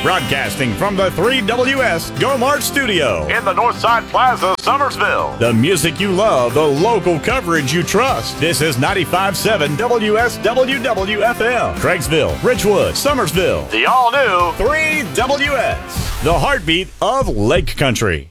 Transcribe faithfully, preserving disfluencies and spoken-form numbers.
Broadcasting from the three W S Go Mart Studio in the Northside Plaza, Summersville. The music you love, the local coverage you trust. This is ninety-five point seven W S W W F M. Craigsville, Richwood, Summersville. The all-new three W S. The heartbeat of Lake Country.